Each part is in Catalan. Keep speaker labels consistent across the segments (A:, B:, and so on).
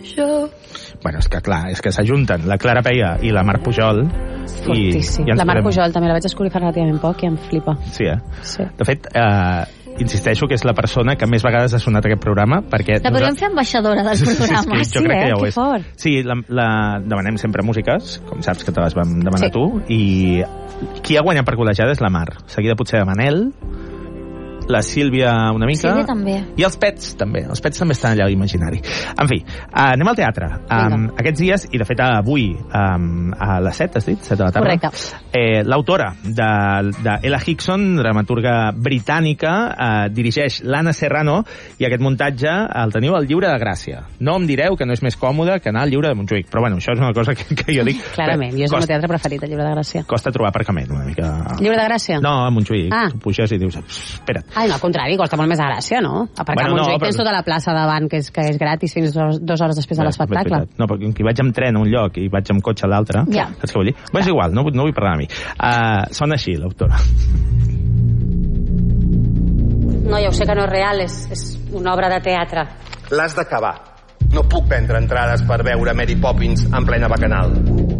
A: Bueno, és que clar, és que s'ajunten la Clara Peia i la Mar Pujol.
B: Fortíssim. La Mar Pujol també la vaig descobrir fa relativament poc i em flipa.
A: Sí, Sí. De fet, insisteixo que és la persona que més vegades ha sonat aquest programa, perquè...
C: La podríem fer ambaixadora del programa.
A: Jo crec que ja ho és.
B: Fort.
A: Sí, demanem sempre músiques, com saps que te les vam demanar tu, i qui ha guanyat per col·legiada és la Mar, seguida potser de Manel, la Sílvia una mica...
C: Sílvia també.
A: I els Pets també. Els Pets també estan allà a l'imaginari. En fi, anem al teatre. Aquests dies, i de fet avui, a les 7, has dit? 7 de la tarda.
B: Correcte.
A: L'autora d'Ella Hickson, dramaturga britànica, dirigeix l'Anna Serrano, i aquest muntatge el teniu al Lliure de Gràcia. No em direu que no és més còmode que anar al Lliure de Montjuïc, però bueno, això és una cosa que jo dic...
B: Clarament, jo és el meu teatre preferit, el Lliure de Gràcia.
A: Costa trobar aparcament, una mica...
B: Lliure de Gràcia?
A: No, a Montjuïc. Tu puges i dius, espera't.
B: Ai, no, al contrari, costa molt més de Gràcia, no? Aparcar a Montjuïc tens tota la plaça davant, que és gratis fins 2 hores després de l'espectacle.
A: No, perquè qui vaig amb tren a un lloc i vaig amb cotxe a l'altre, saps què vull dir? Bé, és igual, no vull parlar de mi. Sona així, l'autora.
B: No, ja ho sé que no és real, és una obra de teatre.
D: L'has d'acabar. No puc vendre entrades per veure Mary Poppins en plena bacanal.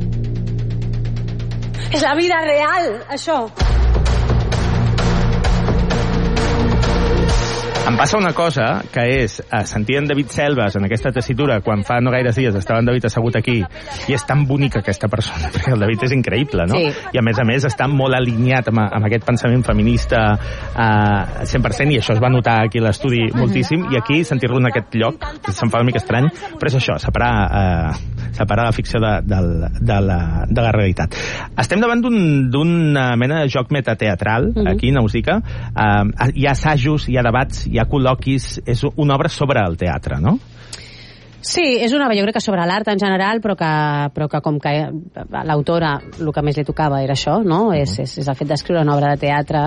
B: És la vida real, això.
A: Em passa una cosa, que és sentir en David Selves en aquesta tessitura quan fa no gaires dies estava en David assegut aquí, i és tan bonica aquesta persona, perquè el David és increïble, no?
B: Sí.
A: I a més està molt alineat amb aquest pensament feminista 100%, i això es va notar aquí a l'estudi moltíssim, i aquí sentir-lo en aquest lloc se'm fa una mica estrany, però és això, separar la ficció de la realitat. Estem davant d'una mena de joc metateatral aquí, Nausica. Hi ha assajos, hi ha debats, hi ha col·loquis, és una obra sobre el teatre, no?
B: Sí, és una obra, jo crec que sobre l'art en general, però que com que l'autora el que més li tocava era això, no? És el fet d'escriure una obra de teatre.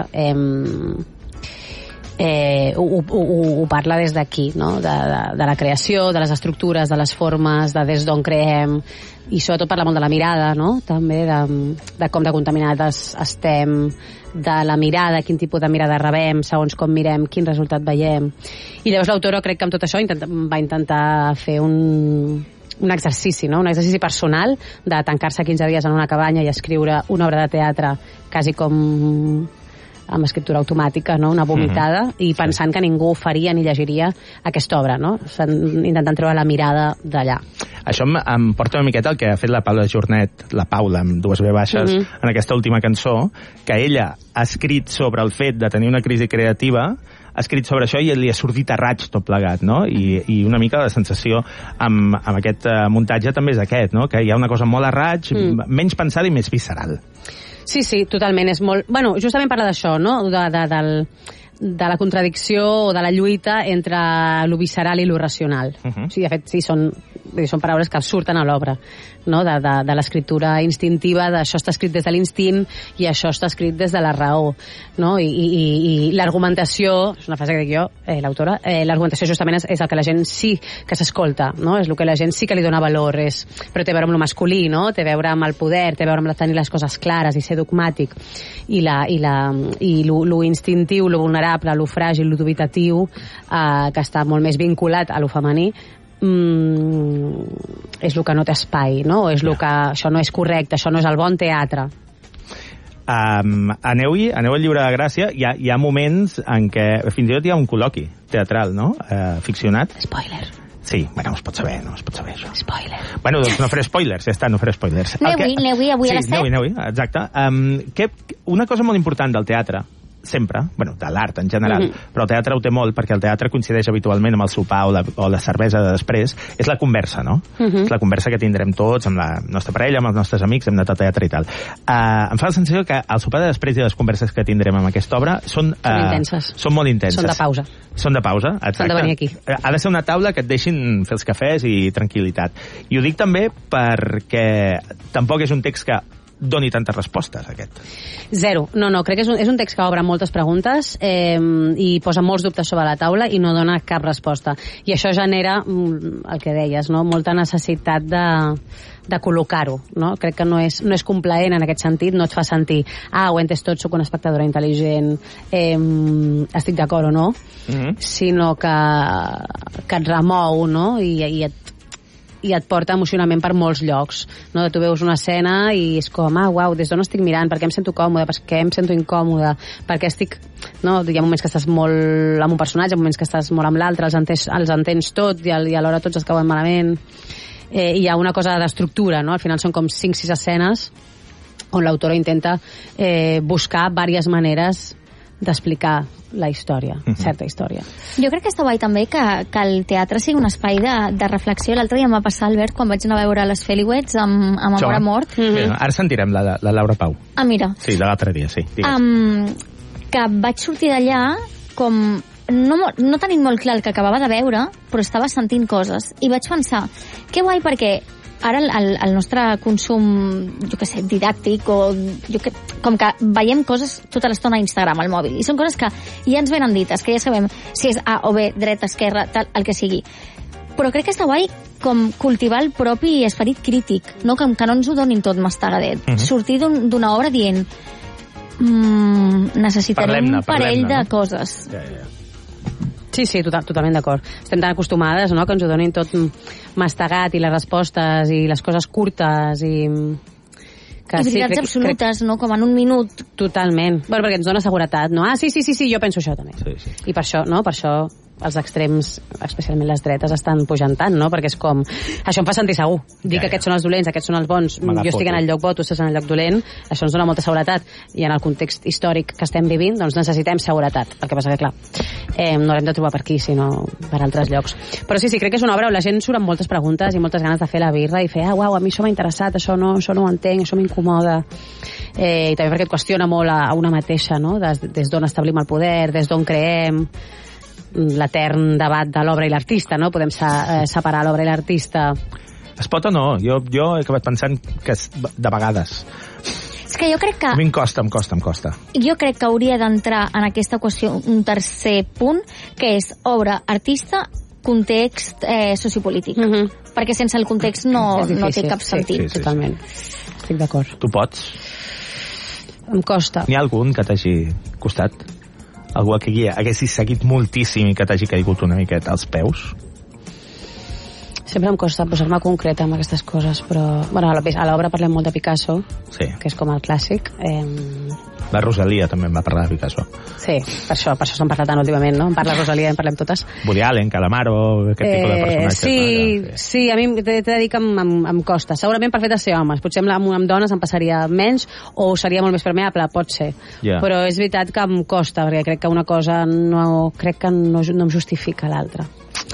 B: Ho parla des d'aquí, no? De la creació, de les estructures, de les formes, de des d'on creem, i sobretot parla molt de la mirada, no? També de com de contaminades estem, de la mirada, quin tipus de mirada rebem, segons com mirem, quin resultat veiem. I llavors l'autora, crec que amb tot això va intentar fer un exercici, no? Un exercici personal de tancar-se 15 dies en una cabanya i escriure una obra de teatre quasi com amb escriptura automàtica, no? Una vomitada, i pensant que ningú faria ni llegiria aquesta obra, no? Intentant treure la mirada d'allà.
A: Això em porta una miqueta el que ha fet la Paula Jornet, la Paula amb 2 V baixes, en aquesta última cançó, que ella ha escrit sobre el fet de tenir una crisi creativa, ha escrit sobre això i li ha sortit a raig tot plegat, no? I una mica la sensació amb aquest muntatge també és aquest, no? Que hi ha una cosa molt a raig, menys pensada i més visceral.
B: Sí, totalment, és molt... Bueno, justament parla d'això, no? De la contradicció o de la lluita entre lo visceral i lo racional. Sí, de fet, sí, són paraules que surten a l'obra, no? De l'escriptura instintiva, d'això està escrit des de l'instint i això està escrit des de la raó, no? I l'argumentació, és una frase que dic jo, l'autora, l'argumentació justament és el que la gent sí que s'escolta, no? És el que la gent sí que li dona valor, però té a veure amb lo masculí, no? Té a veure amb el poder, té a veure amb tenir les coses clares i ser dogmàtic, i lo instintiu, lo vulnerable, lo fràgil, lo dubitatiu, que està molt més vinculat a lo femení, és el que no té espai, no? És el que això no és correcte, això no és el bon teatre.
A: Aneu-hi, aneu al Lliure de Gràcia, hi ha moments en què fins i tot hi ha un col·loqui teatral, no? Ficcionat.
B: Spoiler.
A: Sí, bueno, es pot saber, això.
B: Spoiler.
A: Bueno, doncs no faré spoilers, ja està, no faré spoilers.
C: Aneu-hi avui a les 7.
A: Aneu-hi, exacte. Una cosa molt important del teatre, sempre, bueno, de l'art en general, però el teatre ho té molt, perquè el teatre coincideix habitualment amb el sopar o la cervesa de després, és la conversa, no? És la conversa que tindrem tots amb la nostra parella, amb els nostres amics, hem anat al teatre i tal. Em fa la sensació que el sopar de després i les converses que tindrem amb aquesta obra són
B: intenses.
A: Són molt intenses.
B: Són de pausa.
A: Són de pausa, exacte.
B: Són de venir aquí.
A: Ha de ser una taula que et deixin fer els cafès i tranquil·litat. I ho dic també perquè tampoc és un text que doni tantes respostes, aquest.
B: Zero. No, crec que és un text que obre moltes preguntes i posa molts dubtes sobre la taula i no dona cap resposta. I això genera, el que deies, no? Molta necessitat de col·locar-ho, no? Crec que no és complaent en aquest sentit, no et fa sentir ho he entès tot, soc una espectadora intel·ligent, estic d'acord o no, sinó que et remou, no? I et i et porta emocionalment per molts llocs, no? Tu veus una escena i és com, uau, des d'on estic mirant, per què em sento còmode, per què em sento incòmode, per què estic... No? Hi ha moments que estàs molt amb un personatge, moments que estàs molt amb l'altre, els entens tot i alhora tots es cauen malament. Hi ha una cosa d'estructura, no? Al final són com 5-6 escenes on l'autora intenta buscar diverses maneres d'explicar la història, certa història.
C: Jo crec que està guai també que el teatre sigui un espai de reflexió. L'altre dia em va passar, Albert, quan vaig anar a veure les Feliwets amb Amor a Mort.
A: Ara sentirem la Laura Pau.
C: Mira.
A: Sí, de l'altre dia, sí.
C: Que vaig sortir d'allà com... No tenint molt clar el que acabava de veure, però estava sentint coses. I vaig pensar, que guai, perquè ara el nostre consum, jo què sé, didàctic, com que veiem coses tota l'estona a Instagram, al mòbil, i són coses que ja ens venen dites, que ja sabem si és A o B, dreta, esquerra, tal, el que sigui. Però crec que està guai com cultivar el propi esperit crític, no? Que no ens ho donin tot mastagadet. Sortir d'una obra dient necessitarem un parell de coses.
B: Sí, totalment d'acord. Estem tan acostumades, no?, que ens ho donin tot mastegat i les respostes i les coses curtes i...
C: I veritats absolutes, no?, com en un minut.
B: Totalment. Bueno, perquè ens dona seguretat, no? Sí, jo penso això també. Sí. I per això, no?, per això els extrems, especialment les dretes, estan pujant tant, no? Perquè és com... Això em fa sentir segur. Dir que aquests són els dolents, aquests són els bons, jo estic en el lloc bo, tu estàs en el lloc dolent, això ens dona molta seguretat. I en el context històric que estem vivint, doncs necessitem seguretat. El que passa que, clar, no l'hem de trobar per aquí, sinó per altres llocs. Però sí, crec que és una obra on la gent surt amb moltes preguntes i moltes ganes de fer la birra i fer, uau, a mi això m'ha interessat, això no ho entenc, això m'incomoda. I també perquè et qüestiona molt a una mateixa, no? Des d'on establim el poder, des d'on creem, l'etern debat de l'obra i l'artista, no? Podem separar l'obra i l'artista.
A: Es pot o no? Jo he acabat pensant que de vegades.
C: És que jo crec que...
A: A mi em costa.
C: Jo crec que hauria d'entrar en aquesta qüestió un tercer punt, que és obra, artista, context sociopolític. Perquè sense el context no té cap sentit.
B: Sí. Totalment. Estic d'acord.
A: Tu pots?
B: Em costa.
A: N'hi ha algun que t'hagi costat? Algú que haguessis seguit moltíssim i que t'hagi caigut una miqueta als peus?
B: Sempre em costa posar-me concreta amb aquestes coses, però... Bueno, a l'obra parlem molt de Picasso, que és com el clàssic.
A: La Rosalia també em va parlar de Picasso.
B: Sí, per això se'n parla tant últimament, no? En parla Rosalia, en parlem totes.
A: Woody Allen, Calamaro, aquest tipus de personatges.
B: Sí, a mi t'he de dir que em costa. Segurament per fet de ser homes. Potser amb dones em passaria menys o seria molt més permeable, pot ser. Però és veritat que em costa, perquè crec que una cosa no em justifica l'altra.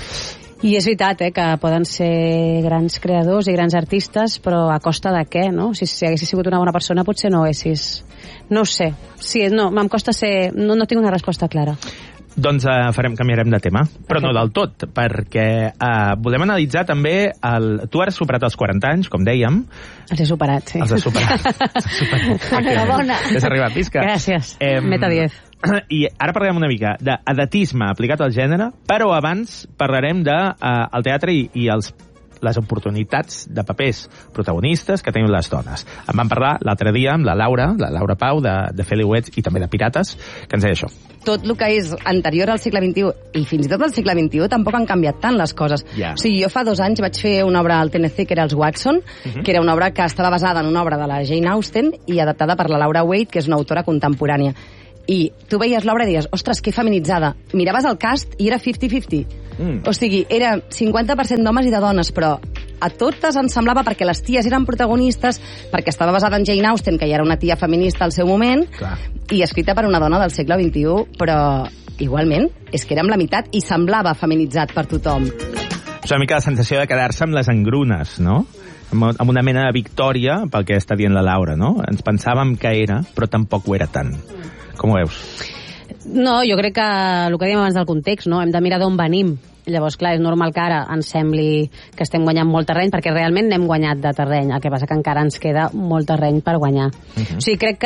B: I és veritat, que poden ser grans creadors i grans artistes, però a costa de què, no? Si haguessis sigut una bona persona, potser no haguessis... No ho sé. Sí, no, em costa ser... No tinc una resposta clara.
A: Doncs canviarem de tema, però no del tot, perquè volem analitzar també... Tu has superat els 40 anys, com dèiem.
B: Els he superat, sí.
A: Els has superat.
C: Enhorabona.
A: Has arribat, Pisca.
B: Gràcies. Meta 10.
A: I ara parlarem una mica d'edatisme aplicat al gènere, però abans parlarem del teatre i les oportunitats de papers protagonistes que tenen les dones. En vam parlar l'altre dia amb la Laura Pau, de Feliwets i també de Pirates, que ens deia això.
E: Tot el que és anterior al segle XXI i fins i tot al segle XXI tampoc han canviat tant les coses. O sigui, jo fa 2 anys vaig fer una obra al TNC que era Els Watson, que era una obra que estava basada en una obra de la Jane Austen i adaptada per la Laura Waite, que és una autora contemporània. I tu veies l'obra i deies, ostres, que feminitzada. Miraves el cast i era 50-50. O sigui, era 50% d'homes i de dones, però a totes ens semblava, perquè les ties eren protagonistes, perquè estava basada en Jane Austen, que ja era una tia feminista al seu moment, i escrita per una dona del segle XXI, però igualment, és que érem la meitat i semblava feminitzat per tothom.
A: És una mica la sensació de quedar-se amb les engrunes, no? Amb una mena de victòria pel que està dient la Laura, no? Ens pensàvem que era, però tampoc ho era tant. Com ho veus?
B: No, jo crec que el que dèiem abans del context, no? Hem de mirar d'on venim. Llavors, clar, és normal que ara ens sembli que estem guanyant molt terreny, perquè realment n'hem guanyat de terreny. El que passa que encara ens queda molt terreny per guanyar. O sigui, crec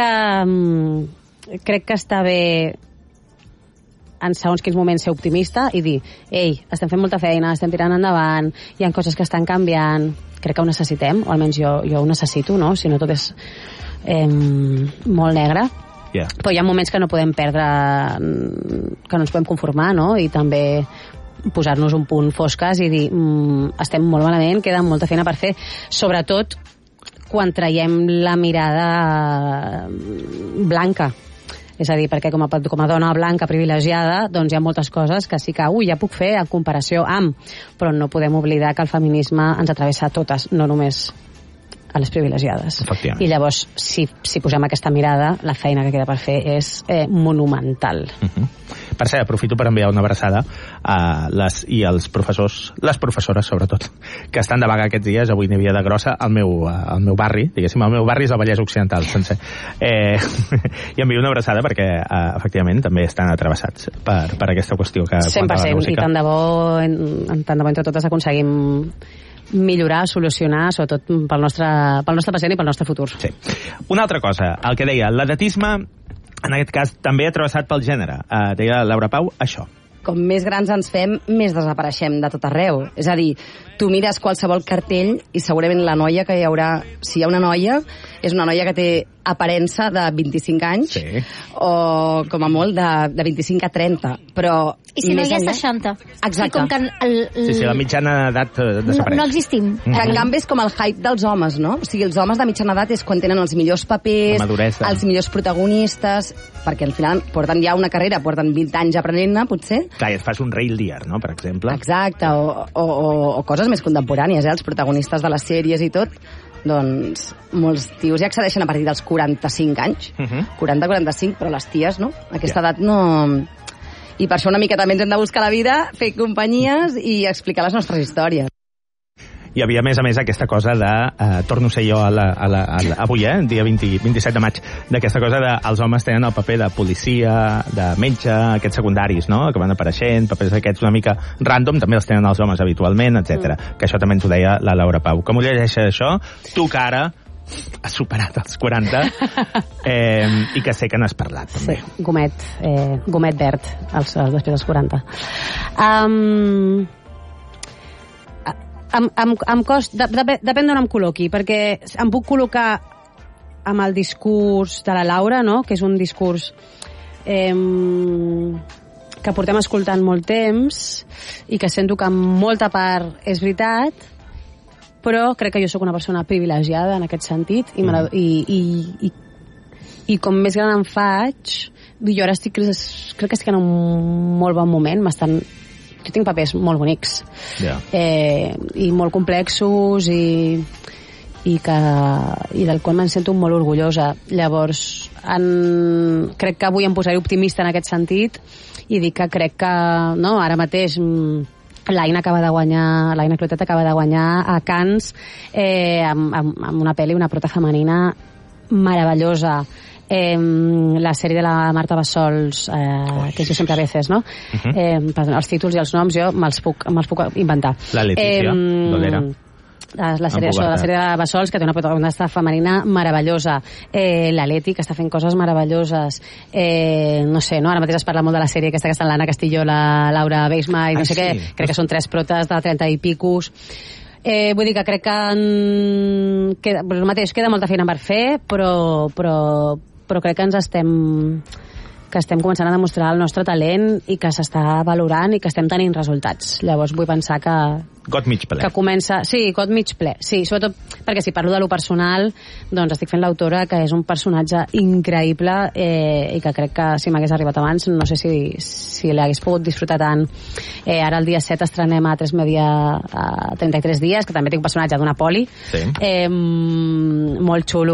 B: que està bé en segons quins moments ser optimista i dir, ei, estem fent molta feina, estem tirant endavant, hi ha coses que estan canviant, crec que ho necessitem, o almenys jo ho necessito, no? Si no tot és molt negre. Però hi ha moments que no podem perdre, que no ens podem conformar, no? I també posar-nos un punt fosques i dir estem molt malament, queda molta feina per fer, sobretot quan traiem la mirada blanca. És a dir, perquè com a dona blanca privilegiada, doncs hi ha moltes coses que sí que ja puc fer en comparació amb, però no podem oblidar que el feminisme ens atravessa a totes, no només a les privilegiades. I llavors, si posem aquesta mirada, la feina que queda per fer és monumental.
A: Per cert, aprofito per enviar una abraçada a els professors, les professores sobretot, que estan de vaga aquests dies. Avui n'hi havia de grossa al meu barri, diguéssim, el meu barri és el Vallès Occidental sencer. I envio una abraçada perquè efectivament també estan atravessats per aquesta qüestió que
B: 100%, i tant de bo entre totes aconseguim millorar, solucionar, sobretot pel nostre present i pel nostre futur.
A: Sí. Una altra cosa, el que deia, l'edatisme, en aquest cas, també atravessat pel gènere. Deia Laura Pau, això.
E: Com més grans ens fem, més desapareixem de tot arreu. És a dir, tu mires qualsevol cartell i segurament la noia que hi haurà... Si hi ha una noia, és una noia que té aparença de 25 anys, sí, o com a molt de 25 a 30, però...
C: I si no hi ha 60.
E: Exacte.
C: I com que
A: la mitjana edat desapareix.
C: No existim.
E: Que en canvi és com el hype dels homes, no? O sigui, els homes de mitjana edat és quan tenen els millors papers, els millors protagonistes, perquè al final porten ja una carrera, porten 20 anys aprenent-ne, potser.
A: Clar, i et fas un Rey Lear, no?, per exemple.
E: Exacte, o coses més contemporànies, els protagonistes de les sèries i tot, doncs molts tios ja accedeixen a partir dels 45 anys, 40-45, però les ties, no? Aquesta edat no... I per això una mica també ens hem de buscar la vida, fer companyies i explicar les nostres històries.
A: Hi havia, a més, aquesta cosa de... torno a ser jo avui, dia 27 de maig, d'aquesta cosa de els homes tenen el paper de policia, de metge, aquests secundaris, no?, que van apareixent, papers aquests una mica random, també els tenen els homes habitualment, etc. Que això també ens ho deia la Laura Pau. Com ho llegeixes, això? Tu, que ara has superat els 40 i que sé que n'has parlat, també.
B: Sí, gomet verd, després dels 40. Em costa, depèn d'on em col·loqui, perquè em puc col·locar amb el discurs de la Laura, no?, que és un discurs que portem escoltant molt temps i que sento que en molta part és veritat, però crec que jo sóc una persona privilegiada en aquest sentit i com més gran em faig, jo ara crec que estic en un molt bon moment, jo tinc papers molt bonics, i molt complexos i del qual me'n sento molt orgullosa. Llavors crec que avui em posaré optimista en aquest sentit i dic que crec que ara mateix l'Aina Clotet acaba de guanyar a Cannes amb una pel·li, una prota femenina meravellosa. La sèrie de la Marta Bassols, que jo sempre a veces, no? Perdona, els títols i els noms jo me'ls puc inventar.
A: La Letícia Dolera.
B: La sèrie de Bassols, que té una protagonista femenina meravellosa, la Leti, que està fent coses meravelloses, no sé, no? Ara mateix es parla molt de la sèrie aquesta que està en l'Anna Castillo, la Laura Beisma i no sé què, crec que són 3 protes de 30 i picos. Vull dir que crec que el mateix, queda molta feina per fer, però crec que estem començant a demostrar el nostre talent i que s'està valorant i que estem tenint resultats. Llavors vull pensar que
A: got mig ple.
B: Que comença... Sí, got mig ple. Sí, sobretot perquè si parlo de lo personal, doncs estic fent l'autora, que és un personatge increïble i que crec que si m'hagués arribat abans no sé si l'hagués pogut disfrutar tant. Ara el dia 7 estrenem a 3 Media a 33 dies, que també té un personatge d'una poli.
A: Sí.
B: Molt xulo.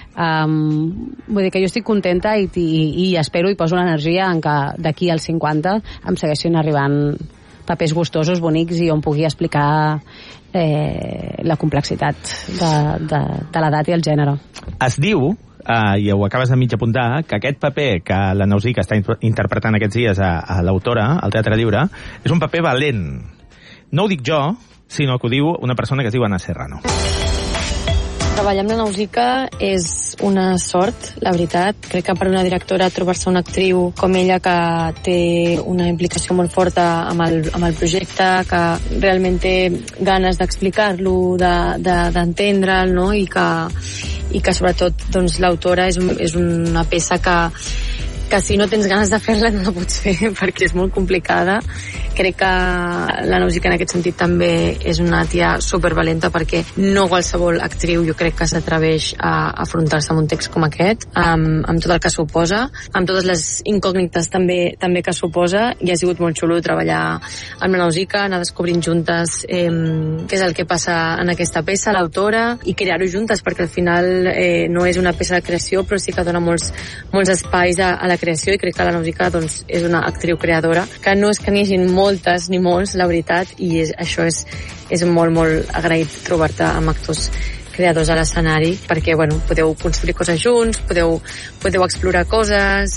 B: Vull dir que jo estic contenta i espero i poso l'energia en que d'aquí als 50 em segueixin arribant papers gustosos, bonics i on pugui explicar la complexitat de l'edat i el gènere.
A: Es diu, i ho acabes de mig apuntar, que aquest paper que la Nausica està interpretant aquests dies a l'autora, al Teatre Lliure, és un paper valent. No ho dic jo, sinó que ho diu una persona que es diu Anna Serrano.
F: Treballar amb la Nausica és una sort, la veritat. Crec que per una directora trobar-se una actriu com ella que té una implicació molt forta amb el projecte, que realment té ganes d'explicar-lo, d'entendre'l, no? I que sobretot doncs, l'autora és una peça que si no tens ganes de fer-la no la pots fer perquè és molt complicada crec que la Nausica en aquest sentit també és una tia supervalenta, perquè no qualsevol actriu jo crec que s'atreveix a afrontar-se amb un text com aquest, amb tot el que suposa, amb totes les incògnites també que suposa, i ha sigut molt xulo treballar amb la Nausica, anar descobrint juntes què és el que passa en aquesta peça, l'autora, i crear-ho juntes, perquè al final no és una peça de creació, però sí que dona molts espais a la creació, i crec que la Nausica doncs, és una actriu creadora, que no és que n'hi hagin moltes ni molts, la veritat, i això és molt, molt agraït trobar-te amb actors creadors a l'escenari, perquè bueno, podeu construir coses junts, podeu explorar coses,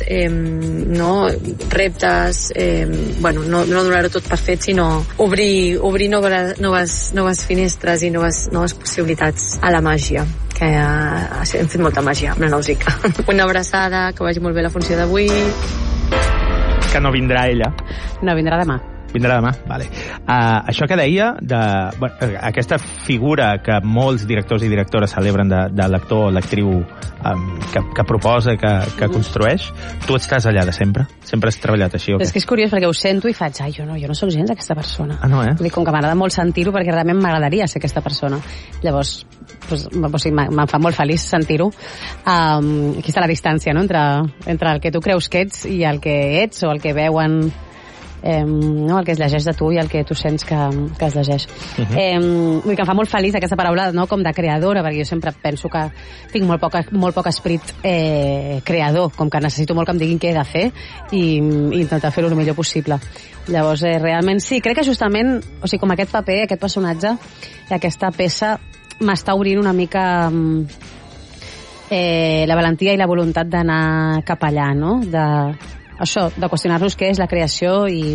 F: reptes, no donar-ho tot per fet, sinó obrir noves finestres i noves possibilitats a la màgia, que hem fet molta màgia amb la Nausica. Una abraçada, que vagi molt bé la funció d'avui.
A: Que no vindrà ella.
B: No, vindrà demà.
A: Vindrà demà? Vale. Això que deia, aquesta figura que molts directors i directores celebren de l'actor o l'actriu que proposa, que construeix, tu estàs allà de sempre? Sempre has treballat així o què?
B: És que és curiós, perquè ho sento i faig, jo no soc gens aquesta persona.
A: Ah, no,
B: Com que m'agrada molt sentir-ho, perquè realment m'agradaria ser aquesta persona. Llavors, me'n fa molt feliç sentir-ho. Aquí està la distància, no?, entre el que tu creus que ets i el que ets, o el que veuen, el que es llegeix de tu i el que tu sents que es llegeix. Vull que em fa molt feliç aquesta paraula, no?, com de creadora, perquè jo sempre penso que tinc molt poc esperit creador, com que necessito molt que em diguin què he de fer i intentar fer-ho el millor possible. Llavors, realment sí, crec que justament, o sigui, com aquest paper, aquest personatge i aquesta peça m'està obrint una mica la valentia i la voluntat d'anar cap allà, no?, de qüestionar-nos què és la creació i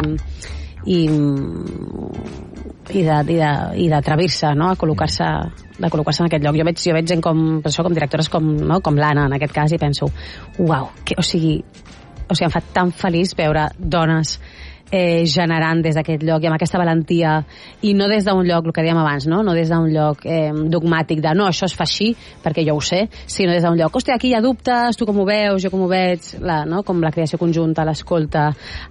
B: d'atrevir-se, no?, a col·locar-se en aquest lloc. Jo veig gent com directores com l'Anna, en aquest cas, i penso, uau, o sigui, em fa tan feliç veure dones generant des d'aquest lloc i amb aquesta valentia, i no des d'un lloc, el que dèiem abans, no des d'un lloc dogmàtic de no, això es fa així perquè jo ho sé, sinó des d'un lloc, hòstia, aquí hi ha dubtes, tu com ho veus, jo com ho veig, com la creació conjunta, l'escolta,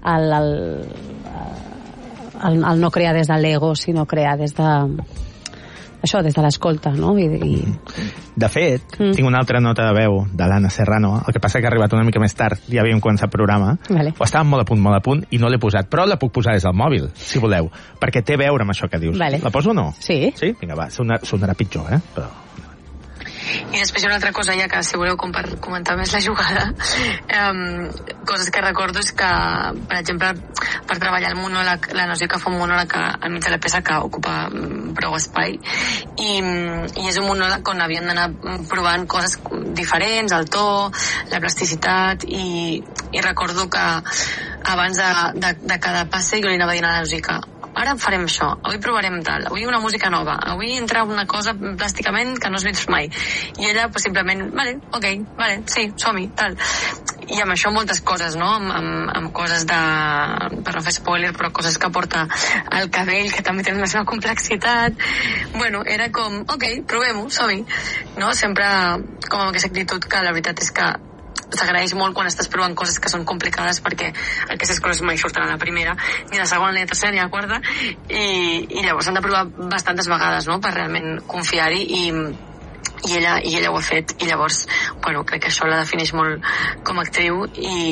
B: el no crear des de l'ego, sinó crear des de això, des de l'escolta, no?
A: De fet, tinc una altra nota de veu de l'Anna Serrano, el que passa que ha arribat una mica més tard, ja havíem començat el programa, o estàvem molt a punt, i no l'he posat, però la puc posar des del mòbil, si voleu, perquè té a veure amb això que dius. La poso o no?
B: Sí.
A: Sí? Vinga, va, sonarà pitjor, però...
F: I després hi ha una altra cosa, ja que si voleu comentar més la jugada, coses que recordo és que, per exemple, per treballar el monòleg, la Nausica fa un monòleg al mig de la peça que ocupa prou espai, i és un monòleg on havien d'anar provant coses diferents, el to, la plasticitat, i recordo que abans de cada passe jo li anava dient a la Nausica, ara farem això, avui provarem tal, avui una música nova, avui entra una cosa plàsticament que no has vist mai. I ella pues, simplement, vale, sí, som-hi, tal. I amb això moltes coses, no? Amb coses de... per no fer spoiler, però coses que porta el cabell, que també tenen la seva complexitat. Bueno, era com, provem-ho, som-hi. No? Sempre com amb aquesta actitud que la veritat és que s'agraeix molt quan estàs provant coses que són complicades, perquè aquestes coses mai surten a la primera, ni a la segona, ni a la tercera, ni a la quarta, i llavors s'han de provar bastantes vegades, no?, per realment confiar-hi, i ella ho ha fet, i llavors, bueno, crec que això la defineix molt com a actriu,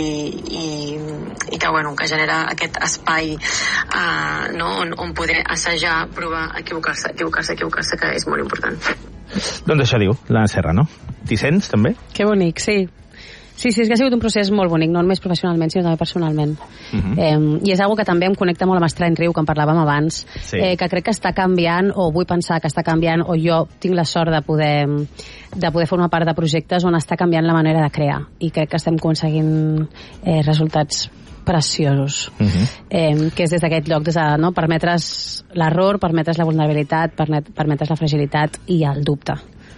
F: i que genera aquest espai on poder assajar, provar, equivocar-se, que és molt important.
A: Doncs això diu l'Anna Serrano. T'hi sents, també?
B: Que bonic, sí. Sí, és que ha sigut un procés molt bonic, no només professionalment, sinó també personalment. I és una que també em connecta molt amb Estrany Riu, que en parlàvem abans, que crec que està canviant, o vull pensar que està canviant, o jo tinc la sort de poder formar part de projectes on està canviant la manera de crear. I crec que estem aconseguint resultats preciosos, que és des d'aquest lloc, permetre's l'error, permetre's la vulnerabilitat, permetre's la fragilitat i el dubte.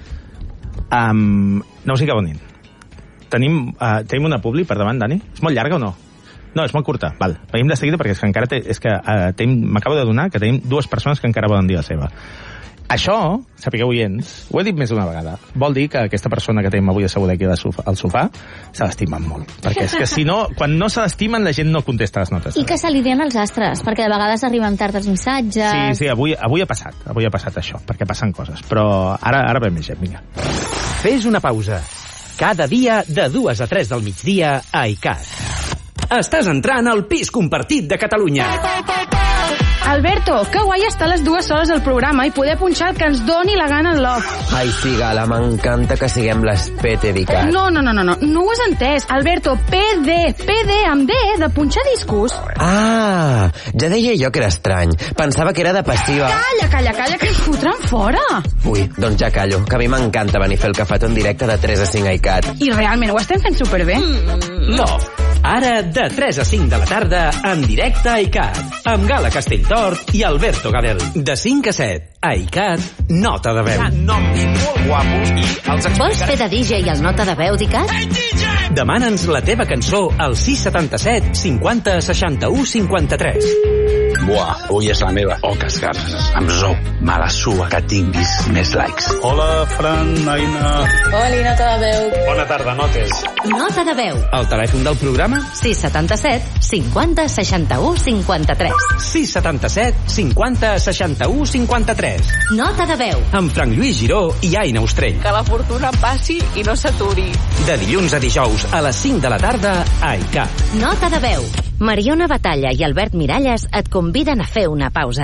A: Nausica Bonin. Tenim una publi per davant, Dani? És molt llarga o no? No, és molt curta. Val. Venim de seguida perquè és que encara m'acabo d'adonar que tenim dues persones que encara volen dir la seva. Això, sapigueu oients, ho he dit més d'una vegada, vol dir que aquesta persona que tenim avui asseguda aquí al sofà se l'estimen molt. Perquè és que si no, quan no se l'estimen, la gent no contesta les notes.
C: I que se li dien els astres, perquè de vegades arriben tard els missatges...
A: Sí, avui ha passat això, perquè passen coses. Però ara ve més gent, vinga.
G: Fes una pausa. Cada dia de 2 a 3 del migdia a iCat. Estàs entrant al pis compartit de Catalunya.
H: Alberto, que guai estar a les 2 hores del programa i poder punxar el que ens doni la gana en l'off.
I: Ai, sí, Gala, m'encanta que siguem les PT d'ICAT.
H: No ho has entès. Alberto, PD amb D, de punxar discos.
I: Ah, ja deia jo que era estrany. Pensava que era de passiva.
H: Calla, que ens fotran fora.
I: Ui, doncs ja callo, que a mi m'encanta venir a fer el cafetó en directe de 3 a 5 a ICAT.
H: I realment ho estem fent superbé.
G: L'off. Ara, de 3 a 5 de la tarda, en directe a ICAT, amb Gala Castelltort i Alberto Gadel. De 5 a 7, a ICAT, Nota de Veu.
J: Noms molt guapos i els explicaré.
K: Vols fer de DJ al Nota de Veu d'ICAT?
G: Demana'ns la teva cançó al 677 50 61 53.
J: Buah, avui és la meva. Oh, que esgarres. Amb zoo. Me la sua que tinguis més likes. Hola, Fran, Aina.
F: Hola, Nota de Veu.
J: Bona tarda, notes.
K: Nota de Veu.
G: El telèfon del programa?
K: 677 50 61 53.
G: 677 50 61 53.
K: Nota de Veu.
G: Amb Frank Lluís Giró i Aina Ostrell.
F: Que la fortuna passi i no s'aturi.
G: De dilluns a dijous a les 5 de la tarda a ICAT.
K: Nota de Veu. Mariona Batalla i Albert Miralles et conviden a fer una pausa.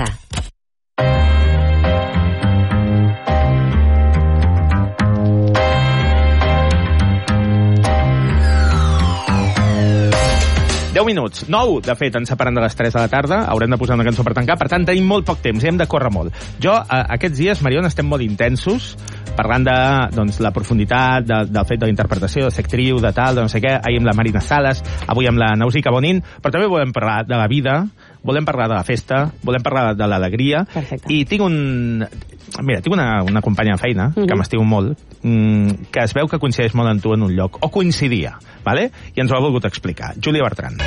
A: Minuts. 9, de fet, ens separen de les 3 de la tarda. Haurem de posar una cançó per tancar. Per tant, tenim molt poc temps i hem de córrer molt. Jo, aquests dies, Mariona, estem molt intensos parlant de la profunditat del fet de la interpretació, de ser actriu, de tal, de no sé què. Ahir amb la Marina Sales, avui amb la Nausica Bonin, però també volem parlar de la vida, volem parlar de la festa, volem parlar de l'alegria.
B: Perfecte.
A: I tinc una companya de feina, que m'estimo molt, que es veu que coincideix molt amb tu en un lloc, o coincidia, vale? I ens ho ha volgut explicar. Júlia Bertran.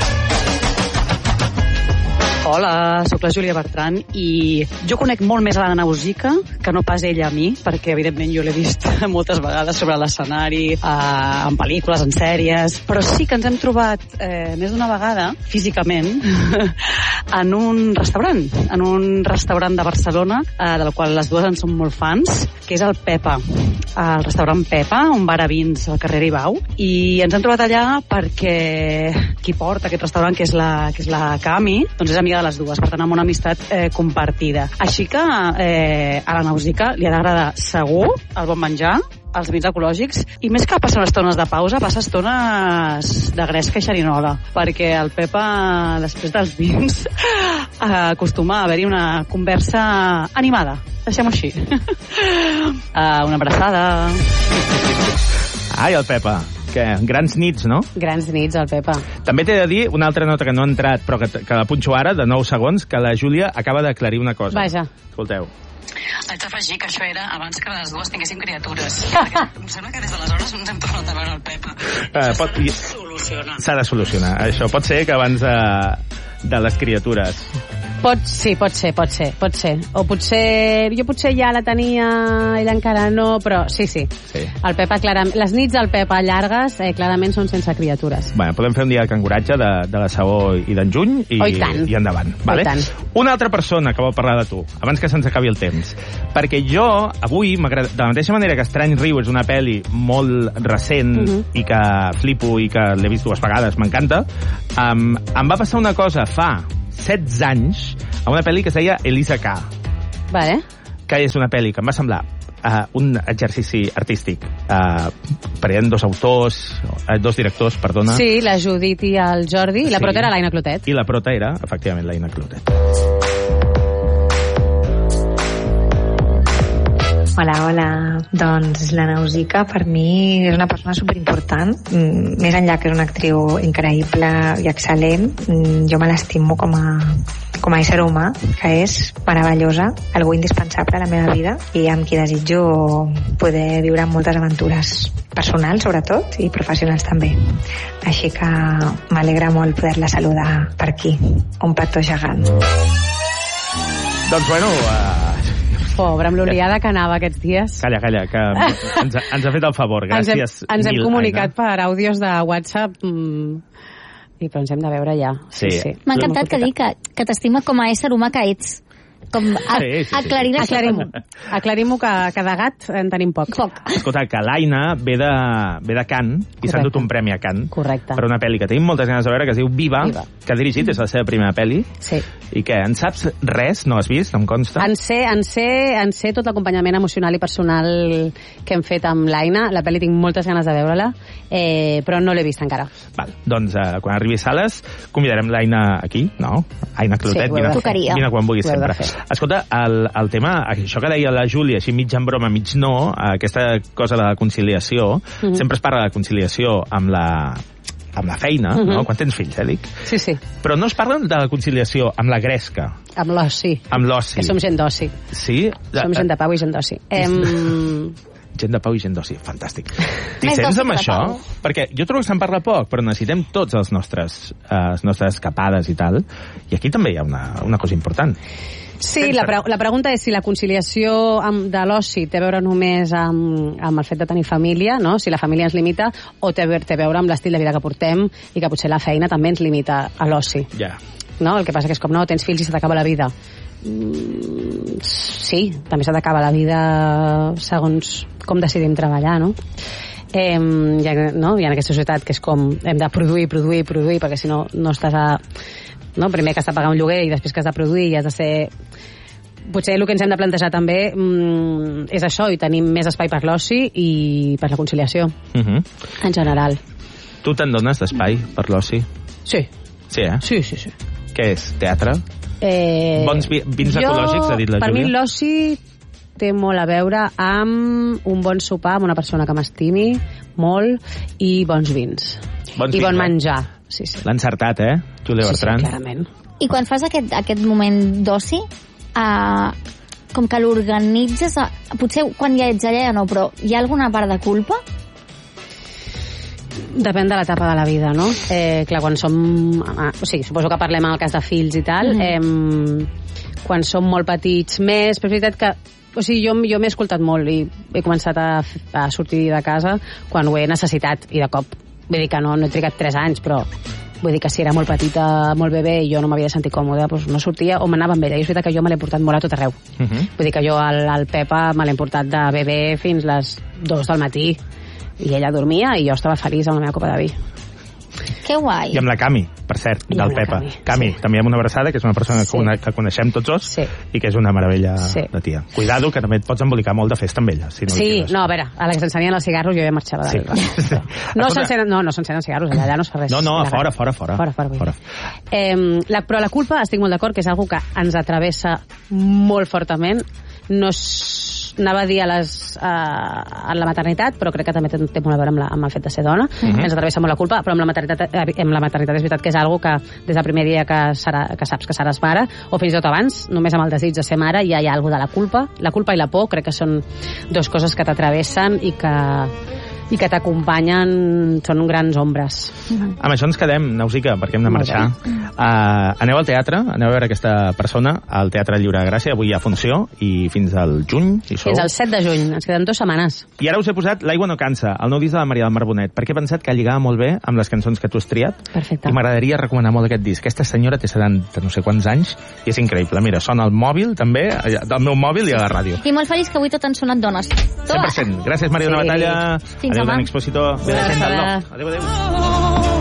L: Hola, sóc la Júlia Bertran i jo conec molt més a la Nausica que no pas ella a mi, perquè evidentment jo l'he vist moltes vegades sobre l'escenari, en pel·lícules, en sèries, però sí que ens hem trobat més d'una vegada, físicament, en un restaurant de Barcelona, del qual les dues en som molt fans, que és el Pepa, el restaurant Pepa, un bar a vins al carrer Ibau, i ens hem trobat allà perquè qui porta aquest restaurant, que és la Cami, doncs és amiga de les dues, per tant amb una amistat compartida. Així que a la Nausica li ha d'agradar segur el bon menjar, els vins ecològics, i més que passar estones de pausa, passa estones de gresca i xerinola, perquè el Pepa, després dels vins, acostuma a haver-hi una conversa animada, deixem-ho així. Una abraçada.
A: Ai, el Pepa. Que grans nits, no?
B: Grans nits, el Pepa.
A: També t'he de dir una altra nota que no ha entrat, però que la punxo ara, de 9 segons, que la Júlia acaba d'aclarir una cosa.
B: Vaja.
A: Escolteu.
L: Haig d'afegir que això era abans que les dues tinguéssim criatures. Em sembla que des d'aleshores ens hem tornat a veure el Pepa.
A: S'ha de solucionar. Això pot ser que abans de les criatures.
B: Pot ser. O potser... Jo potser ja la tenia, ella encara no, però sí. El Pepa, clarament... Les nits del Pepa llargues, clarament són sense criatures.
A: Bueno, podem fer un dia de canguratge de la Saó i d'en Juny i endavant. Vale? Una altra persona que vol parlar de tu, abans que se'ns acabi el temps. Perquè jo, avui, de la mateixa manera que Estrany Riu és una pel·li molt recent i que flipo i que l'he vist 2 vegades, m'encanta, em va passar una cosa fa 16 anys a una pel·li que es deia Elisa K.
B: Vale.
A: Que és una pel·li que em va semblar un exercici artístic. Perquè hi ha 2 directors, perdona.
B: Sí, la Judit i el Jordi, i la prota era l'Aina Clotet.
A: I la prota era, efectivament, l'Aina Clotet.
M: Hola. Doncs la Nausica per mi és una persona superimportant. Més enllà que és una actriu increïble i excel·lent, jo me l'estimo com a ésser humà, que és meravellosa, algú indispensable a la meva vida i amb qui desitjo poder viure moltes aventures personals, sobretot, i professionals també. Així que m'alegra molt poder-la saludar per aquí. Un petó gegant.
A: Doncs bueno...
B: Pobre, amb l'oliada que anava aquests dies.
A: Calla, que ens ha fet el favor. Gràcies.
B: Ens hem comunicat per àudios de WhatsApp però ens hem de veure ja. Sí.
C: M'ha encantat que digui que t'estima com a ésser humà que ets.
B: Aclarim-ho que de gat en tenim poc.
A: Escolta, que l'Aina ve de Cannes i s'ha endut un premi a Cannes per una pel·li que tenim moltes ganes de veure, que es diu Viva, que ha dirigit, és la seva primera pel·li.
B: Sí.
A: I que en saps res? No has vist? Em consta?
B: En sé tot l'acompanyament emocional i personal que hem fet amb l'Aina. La pel·li tinc moltes ganes de veure-la, però no l'he vist encara.
A: Val, doncs quan arribi a sales convidarem l'Aina aquí, no? Aina Clotet, vine quan vulguis sempre. Escolta, el tema, això que deia la Júlia, així mig en broma, mig no, aquesta cosa de la conciliació, sempre es parla de conciliació amb la feina, no? Quan tens fills, dic?
B: Sí.
A: Però no es parla de la conciliació amb la gresca.
B: Amb l'oci.
A: Amb l'oci.
B: Que som gent d'oci.
A: Sí?
B: Som gent de pau i gent d'oci.
A: Gent de pau i gent d'oci, fantàstic. T'hi sents amb això? Perquè jo trobo que se'n parla poc, però necessitem tots les nostres escapades i tal, i aquí també hi ha una cosa important.
B: Sí, la pregunta és si la conciliació de l'oci té a veure només amb el fet de tenir família, no? Si la família ens limita, o té a veure amb l'estil de vida que portem i que potser la feina també ens limita a l'oci. No? El que passa que és com, no, tens fills i se t'acaba la vida. Sí, també se t'acaba la vida segons com decidim treballar, no? Hi ha aquesta societat que és com hem de produir, perquè si no estàs primer que has de pagar un lloguer i després que has de produir i has de ser... Potser el que ens hem de plantejar també és això, i tenim més espai per l'oci i per la conciliació, en general.
A: Tu te'n dones d'espai per l'oci?
B: Sí.
A: Sí, eh?
B: Sí.
A: Què és? Teatre? Bons vins ecològics, ha dit la Júlia?
B: Per mi l'oci té molt a veure amb un bon sopar amb una persona que m'estimi molt i bons vins. I bon menjar. Sí.
A: L'ha encertat, Júlia Bertran?
B: Sí, clarament.
C: I quan fas aquest moment d'oci, com que l'organitzes, potser quan ja ets allà no, però hi ha alguna part de culpa?
B: Depèn de l'etapa de la vida, no? Clar, quan som... suposo que parlem en el cas de fills i tal. Quan som molt petits més, però és veritat que... jo m'he escoltat molt i he començat a sortir de casa quan ho he necessitat i de cop. Vull dir que no he trigat 3 anys, però vull dir que si era molt petita, molt bebè i jo no m'havia de sentir còmode, doncs no sortia o m'anava amb ella. I és veritat que jo me l'he portat molt a tot arreu. Vull dir que jo al Pepa me l'he portat de bebè fins les 2 del matí i ella dormia i jo estava feliç amb la meva copa de vi.
C: Que guai.
A: I amb la Cami, per cert, del Pepa. Cami, també amb una abraçada, que és una persona que coneixem tots dos i que és una meravella de tia. Cuidado, que també et pots embolicar molt de festa amb ella.
B: A veure, a la que s'encenien els cigarros jo ja marxava del No s'encenen cigarros, allà no es fa res.
A: No, fora.
B: Però la culpa, estic molt d'acord, que és una que ens atravessa molt fortament. Anava a dir a la maternitat, però crec que també té molt a veure amb el fet de ser dona. Ens atravessa molt la culpa, però amb la maternitat és veritat que és algo que des del primer dia que saps que seràs mare, o fins i tot abans, només amb el desig de ser mare ja hi ha alguna de la culpa. La culpa i la por crec que són 2 coses que t'atravessen i que t'acompanyen, són grans ombres.
A: Amb això ens quedem, Nausica, perquè hem de marxar. Aneu al teatre, aneu a veure aquesta persona al Teatre Lliure de Gràcia, avui hi ha funció, i fins al juny, si sou.
B: Fins al 7 de juny, ens queden 2 setmanes.
A: I ara us he posat L'aigua no cansa, el nou disc de la Maria del Mar Bonet, perquè he pensat que lligava molt bé amb les cançons que tu has triat.
B: Perfecte.
A: I m'agradaria recomanar molt aquest disc. Aquesta senyora té 70 no sé quants anys i és increïble. Mira, sona al mòbil, també, del meu mòbil i a la ràdio.
C: I molt feliç que avui tot han sonat dones.
A: 100%. Gràcies, Maria de la Batalla.
C: Fins demà.
A: Adéu, Dan Expositor. Adéu, adéu.